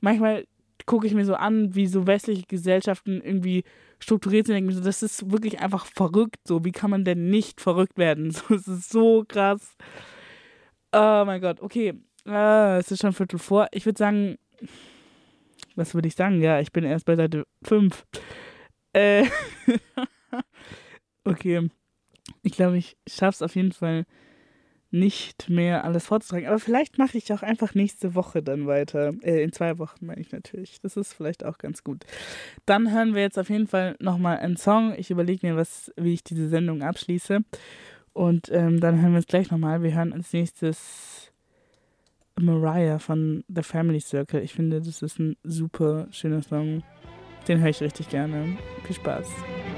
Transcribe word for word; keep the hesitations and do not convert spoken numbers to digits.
manchmal gucke ich mir so an, wie so westliche Gesellschaften irgendwie strukturiert sind. Denke mir so, das ist wirklich einfach verrückt. So, wie kann man denn nicht verrückt werden? So, es ist so krass. Oh mein Gott, okay. Äh, es ist schon Viertel vor. Ich würde sagen, was würde ich sagen? Ja, ich bin erst bei Seite fünf. Äh, okay. Ich glaube, ich schaffe es auf jeden Fall nicht mehr alles vorzutragen. Aber vielleicht mache ich auch einfach nächste Woche dann weiter. Äh, in zwei Wochen meine ich natürlich. Das ist vielleicht auch ganz gut. Dann hören wir jetzt auf jeden Fall nochmal einen Song. Ich überlege mir, was, wie ich diese Sendung abschließe. Und ähm, dann hören wir es gleich nochmal. Wir hören als nächstes Mariah von The Family Circle. Ich finde, das ist ein super schöner Song. Den höre ich richtig gerne. Viel Spaß.